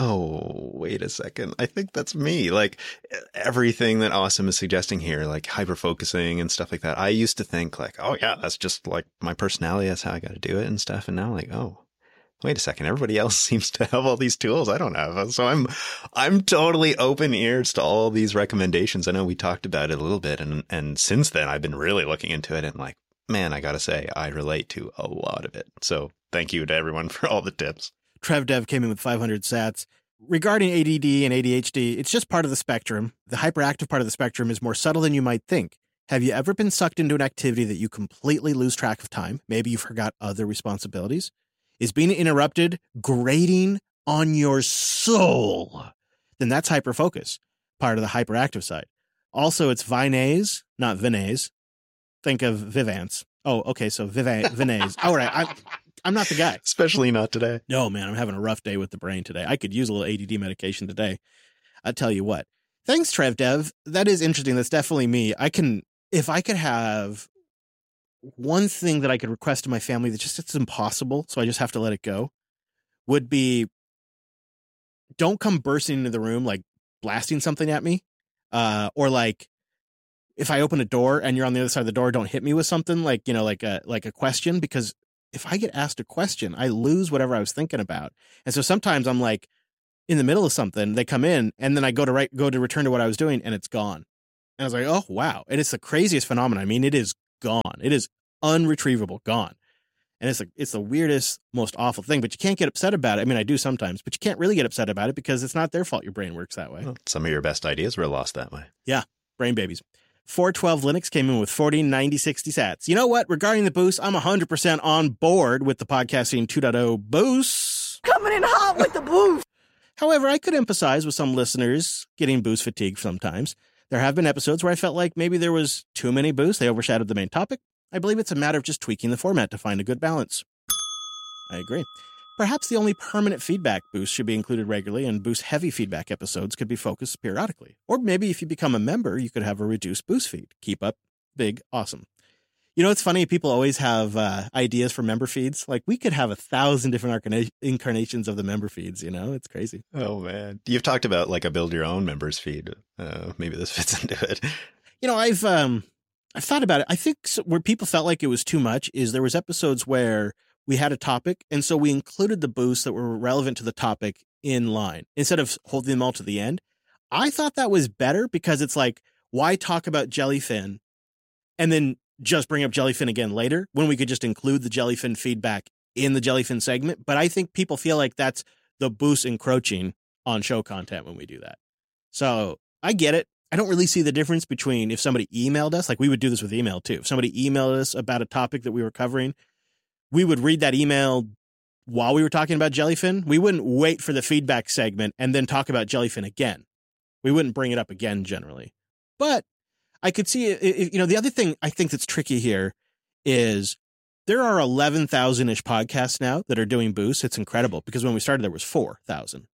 S2: oh, wait a second. I think that's me. Like everything that Awesome is suggesting here, like hyper focusing and stuff like that. I used to think like, oh yeah, that's just like my personality. That's how I got to do it and stuff. And now I'm like, oh, wait a second. Everybody else seems to have all these tools I don't have. So I'm, I'm totally open ears to all these recommendations. I know we talked about it a little bit. And, and since then I've been really looking into it and like, man, I got to say, I relate to a lot of it. So thank you to everyone for all the tips.
S1: Trev Dev came in with five hundred sats. Regarding A D D and A D H D, it's just part of the spectrum. The hyperactive part of the spectrum is more subtle than you might think. Have you ever been sucked into an activity that you completely lose track of time? Maybe you forgot other responsibilities. Is being interrupted grating on your soul? Then that's hyperfocus, part of the hyperactive side. Also, it's Vinase, not Vinase. Think of Vivance. Oh, okay, so Viva- Vinase. All right, I'm, I'm not the guy.
S2: Especially not today.
S1: No, man, I'm having a rough day with the brain today. I could use a little A D D medication today. I tell you what. Thanks, Trev Dev. That is interesting. That's definitely me. I can, if I could have one thing that I could request to my family that just it's impossible, so I just have to let it go, would be don't come bursting into the room like blasting something at me, uh, or like if I open a door and you're on the other side of the door, don't hit me with something like, you know, like a, like a question, because if I get asked a question, I lose whatever I was thinking about. And so sometimes I'm like in the middle of something, they come in and then I go to write, go to return to what I was doing and it's gone. And I was like, oh, wow. And it's the craziest phenomenon. I mean, it is gone. It is unretrievable, gone. And it's like, it's the weirdest, most awful thing, but you can't get upset about it. I mean, I do sometimes, but you can't really get upset about it because it's not their fault your brain works that way.
S2: Well, some of your best ideas were lost that way.
S1: Yeah. Brain babies. four twelve Linux came in with forty ninety sixty sats. You know what? Regarding the boost, I'm one hundred percent on board with the Podcasting two point oh boost.
S3: Coming in hot with the boost.
S1: However, I could empathize with some listeners getting boost fatigue sometimes. There have been episodes where I felt like maybe there was too many boosts. They overshadowed the main topic. I believe it's a matter of just tweaking the format to find a good balance. I agree. Perhaps the only permanent feedback boost should be included regularly, and boost-heavy feedback episodes could be focused periodically. Or maybe if you become a member, you could have a reduced boost feed. Keep up big, awesome. You know, it's funny. People always have uh, ideas for member feeds. Like, we could have a thousand different arcana- incarnations of the member feeds, you know? It's crazy.
S2: Oh, man. You've talked about, like, a build-your-own members feed. Uh, maybe this fits into it.
S1: You know, I've... um. I've thought about it. I think so, where people felt like it was too much is there was episodes where we had a topic, and so we included the boosts that were relevant to the topic in line instead of holding them all to the end. I thought that was better because it's like, why talk about Jellyfin and then just bring up Jellyfin again later when we could just include the Jellyfin feedback in the Jellyfin segment? But I think people feel like that's the boost encroaching on show content when we do that. So I get it. I don't really see the difference between if somebody emailed us, like we would do this with email too. If somebody emailed us about a topic that we were covering, we would read that email while we were talking about Jellyfin. We wouldn't wait for the feedback segment and then talk about Jellyfin again. We wouldn't bring it up again generally. But I could see, it, you know, the other thing I think that's tricky here is there are eleven thousand-ish podcasts now that are doing boosts. It's incredible because when we started, there was four thousand.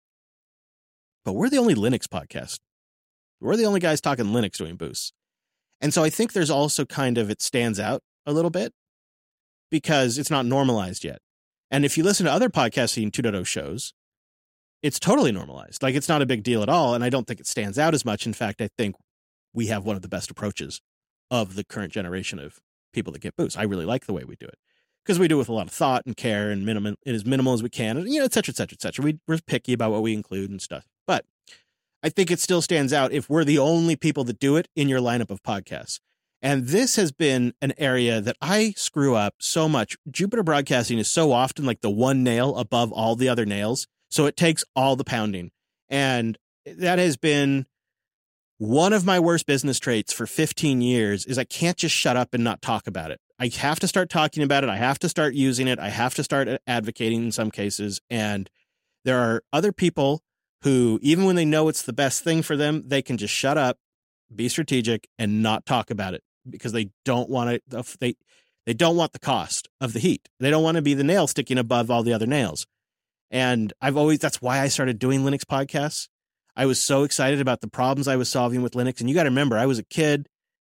S1: But we're the only Linux podcast. We're the only guys talking Linux doing boosts. And so I think there's also kind of, it stands out a little bit because it's not normalized yet. And if you listen to other Podcasting two point oh shows, it's totally normalized. Like, it's not a big deal at all. And I don't think it stands out as much. In fact, I think we have one of the best approaches of the current generation of people that get boosts. I really like the way we do it because we do it with a lot of thought and care and minimum, it as minimal as we can, and, you know, et cetera, et cetera, et cetera. We, we're picky about what we include and stuff. But I think it still stands out if we're the only people that do it in your lineup of podcasts. And this has been an area that I screw up so much. Jupiter Broadcasting is so often like the one nail above all the other nails. So it takes all the pounding. And that has been one of my worst business traits for fifteen years is I can't just shut up and not talk about it. I have to start talking about it. I have to start using it. I have to start advocating in some cases. And there are other people who, even when they know it's the best thing for them, they can just shut up, be strategic, and not talk about it because they don't want to, they, they don't want the cost of the heat. They don't want to be the nail sticking above all the other nails. And I've always, that's why I started doing Linux podcasts. I was so excited about the problems I was solving with Linux. And you got to remember, I was a kid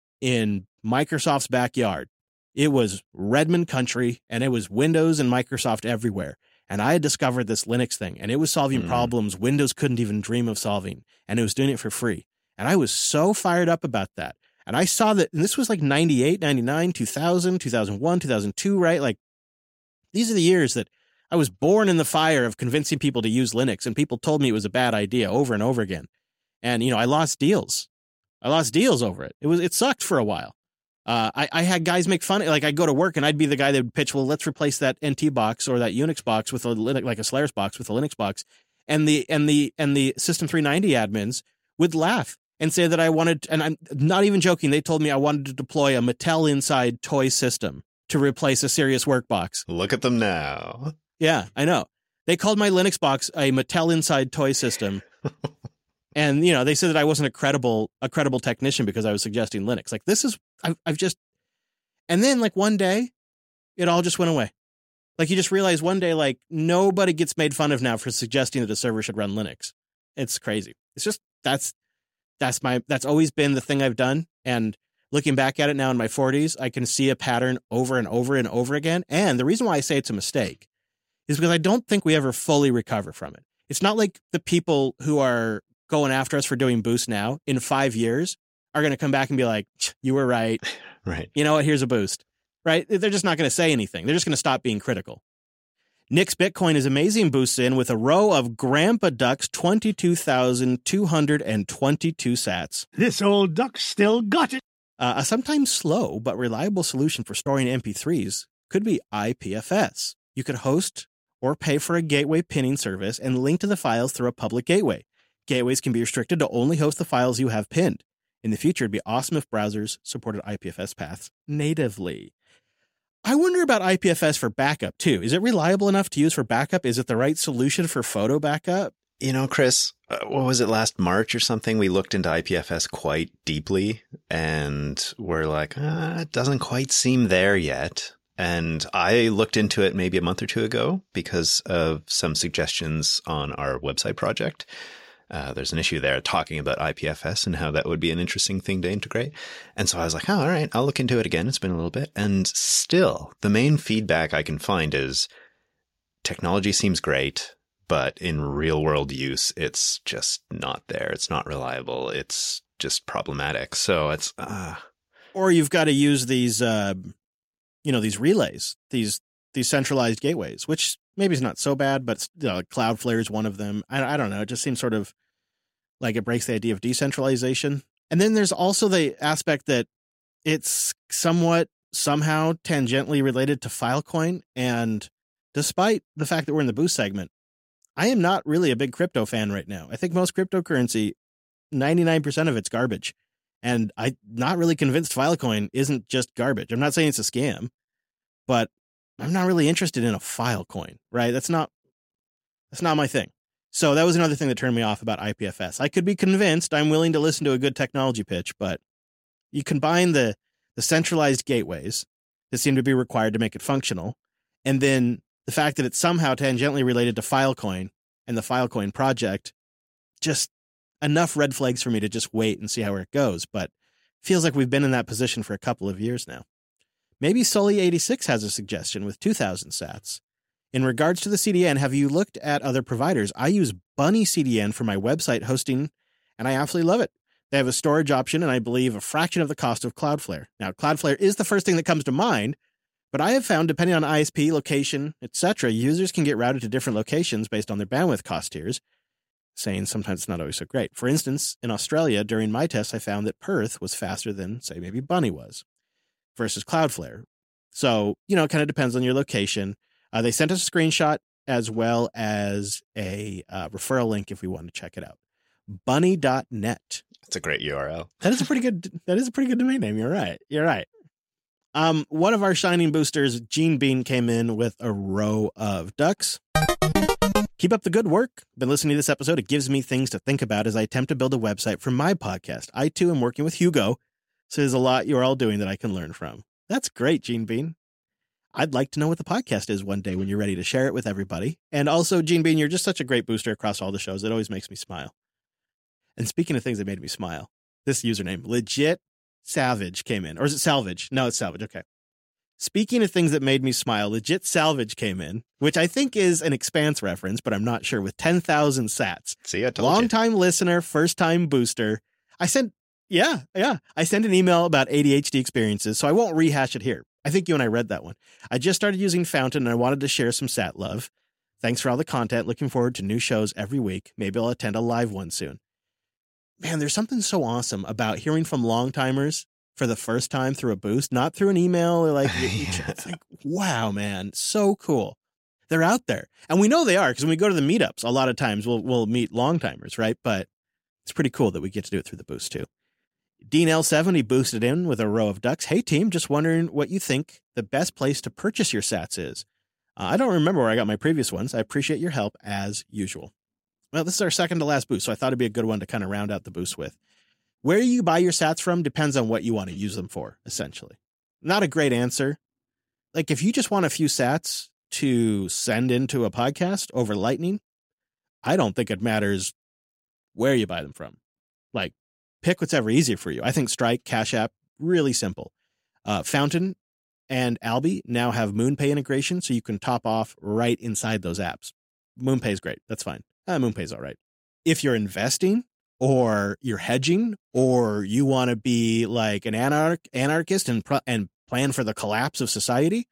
S1: in Microsoft's backyard. It was Redmond country, and it was Windows and Microsoft everywhere. And I had discovered this Linux thing, and it was solving mm. problems Windows couldn't even dream of solving, and it was doing it for free. And I was so fired up about that. And I saw that, and this was like ninety-eight, ninety-nine, two thousand, two thousand one, two thousand two, right? Like, these are the years that I was born in the fire of convincing people to use Linux, and people told me it was a bad idea over and over again. And, you know, I lost deals. I lost deals over it. It was, it sucked for a while. Uh, I, I had guys make fun of, like, I'd go to work and I'd be the guy that would pitch, well, let's replace that N T box or that Unix box with a Linux, like a Solaris box with a Linux box. And the, and the, and the System three ninety admins would laugh and say that I wanted, and I'm not even joking, they told me I wanted to deploy a Mattel Inside toy system to replace a Sirius Workbox.
S2: Look at them now.
S1: Yeah, I know. They called my Linux box a Mattel Inside toy system. And, you know, they said that I wasn't a credible, a credible technician because I was suggesting Linux. Like, this is, I've, I've just, and then like one day, it all just went away. Like, you just realize one day, like, nobody gets made fun of now for suggesting that a server should run Linux. It's crazy. It's just, that's, that's my, that's always been the thing I've done. And looking back at it now in my forties, I can see a pattern over and over and over again. And the reason why I say it's a mistake is because I don't think we ever fully recover from it. It's not like the people who are going after us for doing boost now in five years are going to come back and be like, you were right.
S2: Right.
S1: You know what? Here's a boost. Right? They're just not going to say anything. They're just going to stop being critical. Nick's Bitcoin is amazing boosts in with a row of Grandpa Duck's twenty-two thousand two hundred twenty-two sats.
S4: This old duck still got it.
S1: Uh, a sometimes slow but reliable solution for storing M P threes could be I P F S. You could host or pay for a gateway pinning service and link to the files through a public gateway. Gateways can be restricted to only host the files you have pinned. In the future, it'd be awesome if browsers supported I P F S paths natively. I wonder about I P F S for backup, too. Is it reliable enough to use for backup? Is it the right solution for photo backup?
S2: You know, Chris, uh, what was it, last March or something? We looked into I P F S quite deeply, and we're like, uh, it doesn't quite seem there yet. And I looked into it maybe a month or two ago because of some suggestions on our website project. Uh, there's an issue there talking about I P F S and how that would be an interesting thing to integrate. And so I was like, oh, all right, I'll look into it again. It's been a little bit. And still, the main feedback I can find is technology seems great, but in real world use, it's just not there. It's not reliable. It's just problematic. So it's... Uh...
S1: Or you've got to use these, uh, you know, these relays, these these centralized gateways, which maybe is not so bad, but you know, Cloudflare is one of them. I, I don't know. It just seems sort of like it breaks the idea of decentralization. And then there's also the aspect that it's somewhat somehow tangentially related to Filecoin. And despite the fact that we're in the boost segment, I am not really a big crypto fan right now. I think most cryptocurrency, ninety-nine percent of it's garbage. And I'm not really convinced Filecoin isn't just garbage. I'm not saying it's a scam, but I'm not really interested in a Filecoin, right? That's not, that's not my thing. So that was another thing that turned me off about I P F S. I could be convinced. I'm willing to listen to a good technology pitch, but you combine the, the centralized gateways that seem to be required to make it functional, and then the fact that it's somehow tangentially related to Filecoin and the Filecoin project, just enough red flags for me to just wait and see how it goes. But feels like we've been in that position for a couple of years now. Maybe Sully eighty-six has a suggestion with two thousand sats. In regards to the C D N, have you looked at other providers? I use Bunny C D N for my website hosting, and I absolutely love it. They have a storage option, and I believe a fraction of the cost of Cloudflare. Now, Cloudflare is the first thing that comes to mind, but I have found, depending on I S P, location, et cetera, users can get routed to different locations based on their bandwidth cost tiers, saying sometimes it's not always so great. For instance, in Australia, during my tests, I found that Perth was faster than, say, maybe Bunny was versus Cloudflare. So, you know, it kind of depends on your location. Uh, they sent us a screenshot as well as a uh, referral link if we want to check it out. bunny dot net.
S2: That's a great U R L.
S1: That is a pretty good, that is a pretty good domain name. You're right. You're right. Um, one of our shining boosters, Gene Bean, came in with a row of ducks. Keep up the good work. Been listening to this episode. It gives me things to think about as I attempt to build a website for my podcast. I, too, am working with Hugo, so there's a lot you're all doing that I can learn from. That's great, Gene Bean. I'd like to know what the podcast is one day when you're ready to share it with everybody. And also, Gene Bean, you're just such a great booster across all the shows. It always makes me smile. And speaking of things that made me smile, this username, Legit Savage, came in. Or is it Salvage? No, it's Salvage. Okay. Speaking of things that made me smile, Legit Salvage came in, which I think is an Expanse reference, but I'm not sure, with ten thousand sats.
S2: See, I told
S1: Long
S2: you.
S1: time listener, first time booster. I sent, yeah, yeah. I sent an email about A D H D experiences, so I won't rehash it here. I think you and I read that one. I just started using Fountain and I wanted to share some sat love. Thanks for all the content. Looking forward to new shows every week. Maybe I'll attend a live one soon. Man, there's something so awesome about hearing from long timers for the first time through a boost, not through an email or like, it's like, wow, man, so cool. They're out there. And we know they are, because when we go to the meetups, a lot of times we'll, we'll meet long timers, right? But it's pretty cool that we get to do it through the boost too. Dean L seventy boosted in with a row of ducks. Hey team, just wondering what you think the best place to purchase your sats is. Uh, I don't remember where I got my previous ones. I appreciate your help as usual. Well, this is our second to last boost, so I thought it'd be a good one to kind of round out the boost with. Where you buy your sats from depends on what you want to use them for, essentially. Not a great answer. Like, if you just want a few sats to send into a podcast over Lightning, I don't think it matters where you buy them from. Like, pick what's ever easier for you. I think Strike, Cash App, really simple. Uh, Fountain and Alby now have MoonPay integration, so you can top off right inside those apps. MoonPay is great. That's fine. Uh, MoonPay is all right. If you're investing, or you're hedging, or you want to be like an anarch anarchist and pro- and plan for the collapse of society.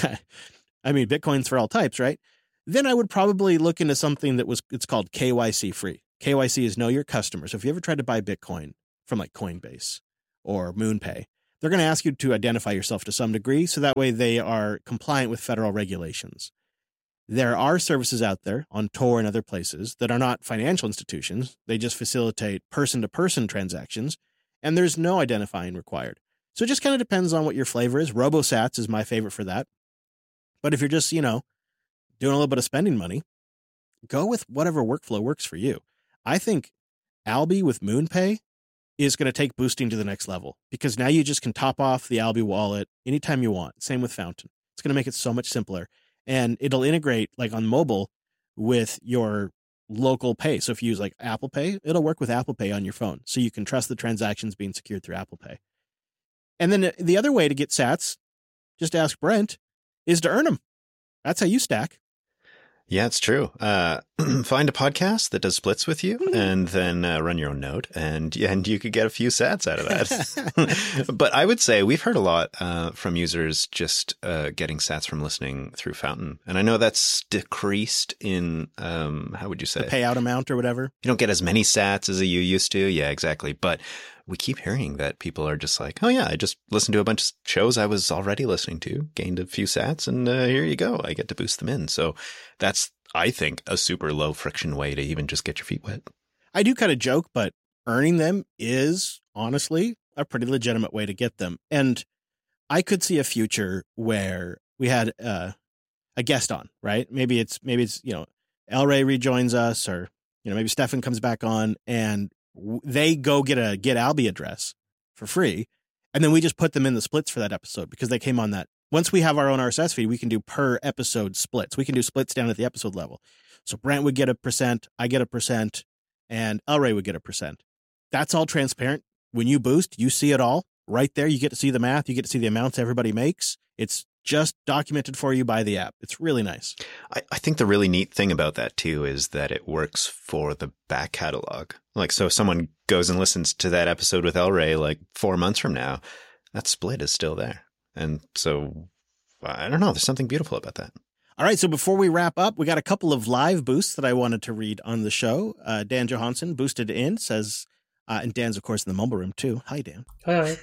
S1: I mean, Bitcoin's for all types, right? Then I would probably look into something that was, it's called K Y C free. K Y C is know your customer. So if you ever tried to buy Bitcoin from like Coinbase or MoonPay, they're going to ask you to identify yourself to some degree. So that way they are compliant with federal regulations. There are services out there on Tor and other places that are not financial institutions. They just facilitate person-to-person transactions, and there's no identifying required. So it just kind of depends on what your flavor is. RoboSats is my favorite for that. But if you're just, you know, doing a little bit of spending money, go with whatever workflow works for you. I think Alby with MoonPay is going to take boosting to the next level, because now you just can top off the Alby wallet anytime you want. Same with Fountain. It's going to make it so much simpler. And it'll integrate, like on mobile, with your local pay. So if you use like Apple Pay, it'll work with Apple Pay on your phone. So you can trust the transactions being secured through Apple Pay. And then the other way to get sats, just ask Brent, is to earn them. That's how you stack.
S2: Yeah, it's true. Uh, find a podcast that does splits with you, and then uh, run your own node, and and you could get a few sats out of that. But I would say we've heard a lot uh, from users just uh, getting sats from listening through Fountain, and I know that's decreased in um, how would you say
S1: the payout amount or whatever. You
S2: don't get as many sats as you used to. Yeah, exactly. But we keep hearing that people are just like, oh yeah, I just listened to a bunch of shows I was already listening to, gained a few sats, and uh, here you go. I get to boost them in. So that's, I think, a super low friction way to even just get your feet wet.
S1: I do kind of joke, but earning them is honestly a pretty legitimate way to get them. And I could see a future where we had uh, a guest on, right? Maybe it's, maybe it's, you know, El Rey rejoins us, or, you know, maybe Stefan comes back on and they go get a Get Alby address for free. And then we just put them in the splits for that episode because they came on that. Once we have our own R S S feed, we can do per episode splits. We can do splits down at the episode level. So Brent would get a percent, I get a percent, and El Rey would get a percent. That's all transparent. When you boost, you see it all right there. You get to see the math. You get to see the amounts everybody makes. It's just documented for you by the app. It's really nice.
S2: I, I think the really neat thing about that too is that it works for the back catalog. Like, so if someone goes and listens to that episode with El Rey like four months from now, that split is still there. And so I don't know, there's something beautiful about that.
S1: All right. So before we wrap up, we got a couple of live boosts that I wanted to read on the show. Uh, Dan Johansson boosted in, says, uh, and Dan's of course in the mumble room too. Hi, Dan.
S5: Hi.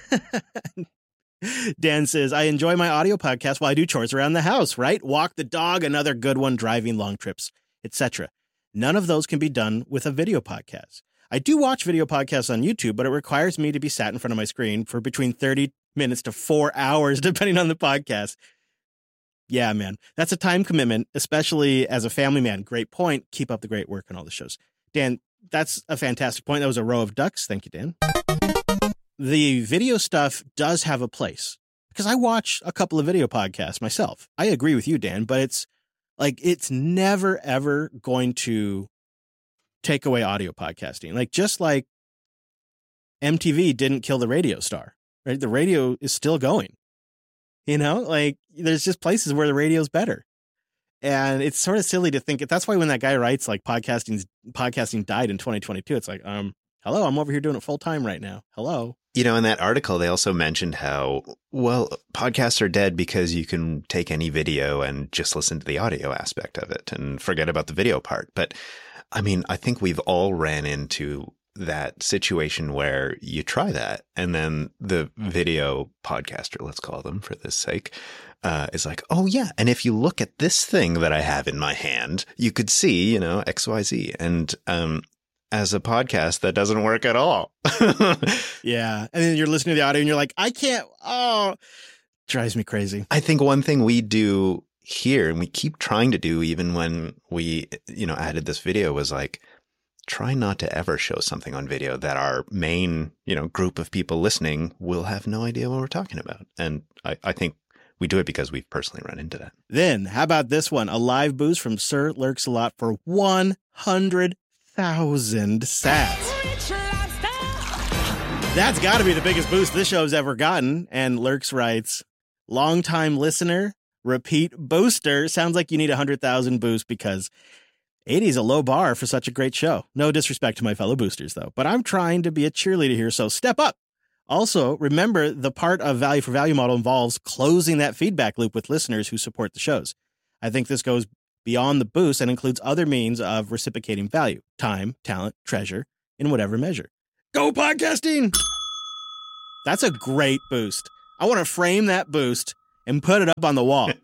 S1: Dan says, I enjoy my audio podcast while I do chores around the house, right? Walk the dog, another good one, driving long trips, et cetera. None of those can be done with a video podcast. I do watch video podcasts on YouTube, but it requires me to be sat in front of my screen for between thirty minutes to four hours, depending on the podcast. Yeah, man, that's a time commitment, especially as a family man. Great point. Keep up the great work on all the shows. Dan, that's a fantastic point. That was a row of ducks. Thank you, Dan. The video stuff does have a place because I watch a couple of video podcasts myself. I agree with you, Dan, but it's like, it's never, ever going to take away audio podcasting. Like, just like M T V didn't kill the radio star, right? The radio is still going, you know, like there's just places where the radio is better. And it's sort of silly to think. That's why when that guy writes like podcasting, podcasting died in twenty twenty-two, it's like, um, hello, I'm over here doing it full time right now. Hello.
S2: You know, in that article, they also mentioned how, well, podcasts are dead because you can take any video and just listen to the audio aspect of it and forget about the video part. But I mean, I think we've all ran into that situation where you try that and then the video podcaster, let's call them for this sake, uh, is like, oh yeah. And if you look at this thing that I have in my hand, you could see, you know, X, Y, Z. And, um, as a podcast, that doesn't work at all.
S1: Yeah. And then you're listening to the audio and you're like, I can't, oh, drives me crazy.
S2: I think one thing we do here, and we keep trying to do even when we, you know, added this video, was like, try not to ever show something on video that our main, you know, group of people listening will have no idea what we're talking about. And I, I think we do it because we've personally run into that.
S1: Then how about this one? A live boost from Sir Lurks a Lot for one hundred thousand sats. That's got to be the biggest boost this show's ever gotten. And Lurks writes, longtime listener, repeat booster. Sounds like you need one hundred thousand boost because eighty is a low bar for such a great show. No disrespect to my fellow boosters, though, but I'm trying to be a cheerleader here, so step up. Also, remember the part of value for value model involves closing that feedback loop with listeners who support the shows. I think this goes beyond the boost and includes other means of reciprocating value, time, talent, treasure, in whatever measure. Go podcasting! That's a great boost. I want to frame that boost and put it up on the wall.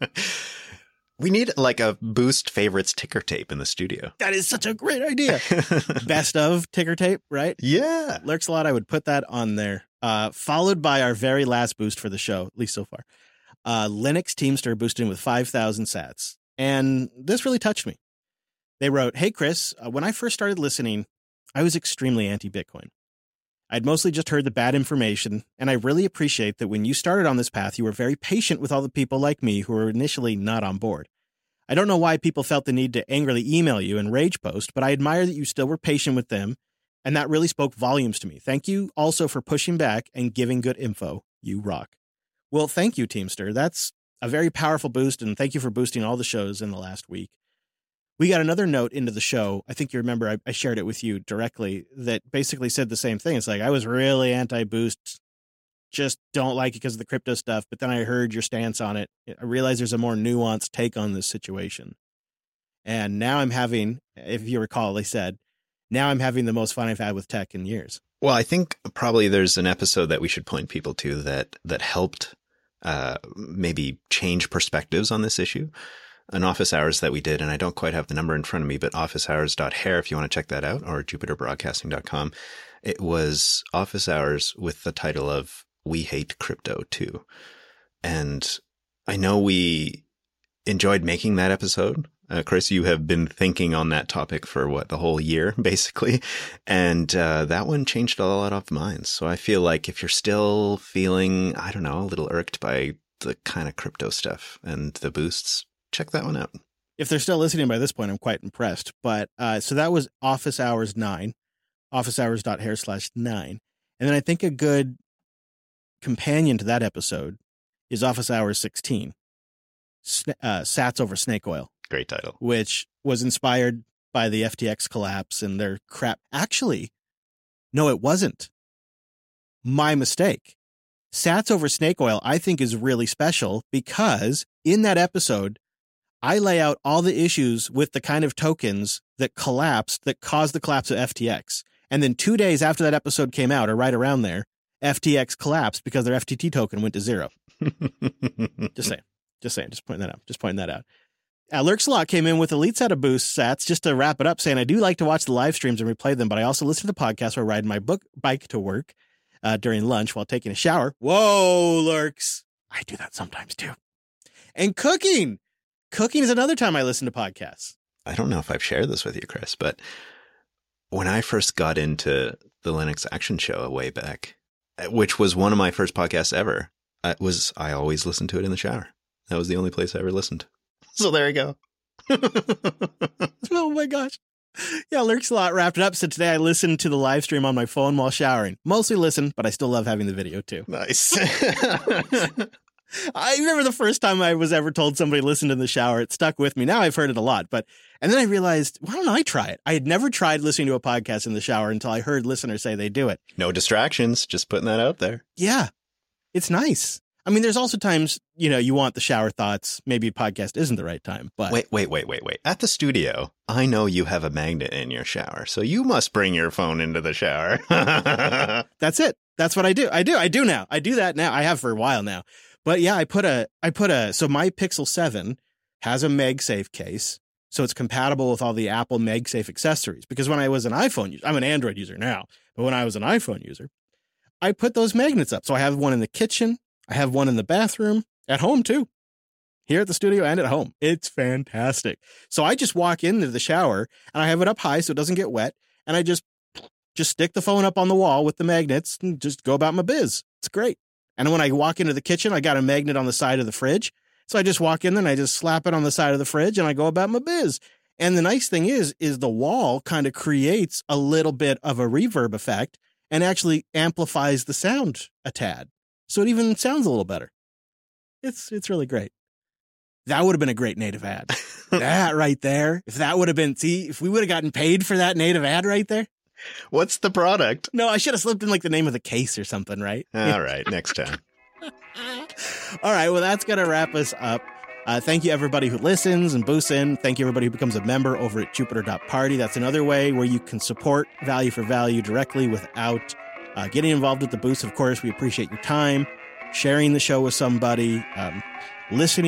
S2: We need like a boost favorites ticker tape in the studio.
S1: That is such a great idea. Best of ticker tape, right?
S2: Yeah.
S1: Lurks a lot. I would put that on there. Uh, followed by our very last boost for the show, at least so far. Uh, Linux Teamster boosted in with five thousand sats. And this really touched me. They wrote, "Hey, Chris, uh, when I first started listening, I was extremely anti-Bitcoin. I'd mostly just heard the bad information, and I really appreciate that when you started on this path, you were very patient with all the people like me who were initially not on board. I don't know why people felt the need to angrily email you and rage post, but I admire that you still were patient with them, and that really spoke volumes to me. Thank you also for pushing back and giving good info. You rock." Well, thank you, Teamster. That's a very powerful boost, and thank you for boosting all the shows in the last week. We got another note into the show. I think you remember I, I shared it with you directly that basically said the same thing. It's like, I was really anti-boost, just don't like it because of the crypto stuff. But then I heard your stance on it. I realized there's a more nuanced take on this situation. And now I'm having, if you recall, they said, now I'm having the most fun I've had with tech in years.
S2: Well, I think probably there's an episode that we should point people to that that helped uh, maybe change perspectives on this issue. An office hours that we did, and I don't quite have the number in front of me, but office hours dot hair if you want to check that out, or jupiter broadcasting dot com. It was office hours with the title of "We Hate Crypto Too." And I know we enjoyed making that episode. Uh, Chris, you have been thinking on that topic for what, the whole year, basically. And uh, that one changed a lot of minds. So I feel like if you're still feeling, I don't know, a little irked by the kind of crypto stuff and the boosts, check that one out.
S1: If they're still listening by this point, I'm quite impressed. But uh, so that was Office Hours nine, office hours dot hair slash nine. And then I think a good companion to that episode is Office Hours sixteen, Sn- uh, Sats over Snake Oil.
S2: Great title.
S1: Which was inspired by the F T X collapse and their crap. Actually, no, it wasn't. My mistake. Sats over Snake Oil, I think, is really special because in that episode, I lay out all the issues with the kind of tokens that collapsed, that caused the collapse of F T X. And then two days after that episode came out, or right around there, F T X collapsed because their F T T token went to zero. Just saying. Just saying. Just pointing that out. Just pointing that out. Uh, Lurkslot came in with a lead set of boost sats just to wrap it up, saying, "I do like to watch the live streams and replay them, but I also listen to the podcast while riding my book, bike to work uh, during lunch while taking a shower." Whoa, Lurks. I do that sometimes too. And cooking. Cooking is another time I listen to podcasts.
S2: I don't know if I've shared this with you, Chris, but when I first got into the Linux Action Show way back, which was one of my first podcasts ever, it was I always listened to it in the shower. That was the only place I ever listened. So there you go.
S1: Oh my gosh. Yeah, Lurkslot wrapped it up. So today I listened to the live stream on my phone while showering. Mostly listen, but I still love having the video too.
S2: Nice.
S1: I remember the first time I was ever told somebody listened in the shower. It stuck with me. Now I've heard it a lot, but and then I realized, why don't I try it? I had never tried listening to a podcast in the shower until I heard listeners say they do it.
S2: No distractions. Just putting that out there.
S1: Yeah, it's nice. I mean, there's also times, you know, you want the shower thoughts. Maybe a podcast isn't the right time, but
S2: wait, wait, wait, wait, wait. At the studio, I know you have a magnet in your shower, so you must bring your phone into the shower.
S1: That's it. That's what I do. I do. I do now. I do that now. I have for a while now. But yeah, I put a, I put a, so my Pixel seven has a MagSafe case. So it's compatible with all the Apple MagSafe accessories. Because when I was an iPhone user, I'm an Android user now, but when I was an iPhone user, I put those magnets up. So I have one in the kitchen. I have one in the bathroom, at home too, here at the studio and at home. It's fantastic. So I just walk into the shower and I have it up high so it doesn't get wet. And I just, just stick the phone up on the wall with the magnets and just go about my biz. It's great. And when I walk into the kitchen, I got a magnet on the side of the fridge. So I just walk in there and I just slap it on the side of the fridge and I go about my biz. And the nice thing is, is the wall kind of creates a little bit of a reverb effect and actually amplifies the sound a tad. So it even sounds a little better. It's it's really great. That would have been a great native ad. That right there. If that would have been, see, if we would have gotten paid for that native ad right there.
S2: What's the product?
S1: No, I should have slipped in like the name of the case or something, right?
S2: All right, next time.
S1: All right, well, that's going to wrap us up. Uh, thank you, everybody who listens and boosts in. Thank you, everybody who becomes a member over at Jupiter dot Party. That's another way where you can support Value for Value directly without uh, getting involved with the boost. Of course, we appreciate your time, sharing the show with somebody, um, listening